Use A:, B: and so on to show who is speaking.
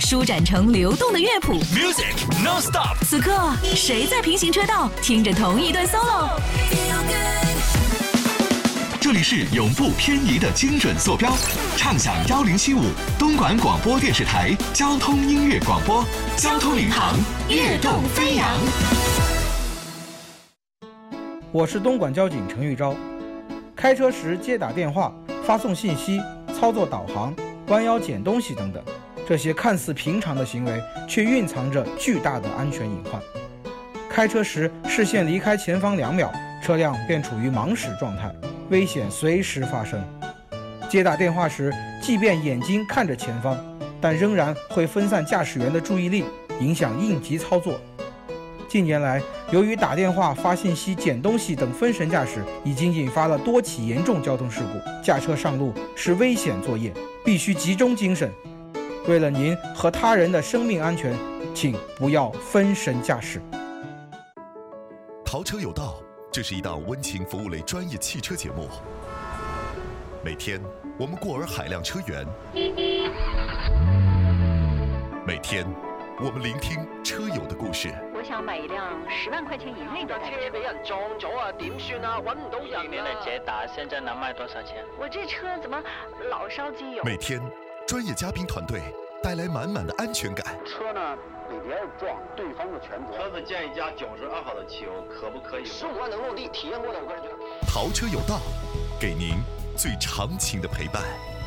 A: 舒展成流动的乐谱
B: Music non-stop。
A: 此刻，谁在平行车道听着同一段 solo？
B: 这里是永不偏移的精准坐标，畅享1075东莞广播电视台交通音乐广播，交通领航，跃动飞扬。
C: 我是东莞交警陈玉昭。开车时接打电话、发送信息、操作导航、弯腰捡东西等等，这些看似平常的行为，却蕴藏着巨大的安全隐患。开车时视线离开前方2秒，车辆便处于盲驶状态，危险随时发生。接打电话时，即便眼睛看着前方，但仍然会分散驾驶员的注意力，影响应急操作。近年来，由于打电话、发信息、捡东西等分神驾驶，已经引发了多起严重交通事故。驾车上路是危险作业，必须集中精神。为了您和他人的生命安全，请不要分神驾驶。
D: 淘车有道，这是一档温情服务类专业汽车节目。每天我们过洱海量车源，每天我们聆听车友的故事。
E: 我想买一辆10万块钱以内的
F: 车俾人撞咗啊，點算啊？揾唔到人啊！
G: 去年的捷达现在能卖多少钱？
E: 我这车怎么老烧机油？
D: 每天专业嘉宾团队带来满满的安全感。
H: 车呢被别人撞，对方的全责。
I: 车子建一加92号的汽油，可不可以
H: ？15万能落地，体验过的我个人觉得。
D: 淘车有道，给您最长情的陪伴。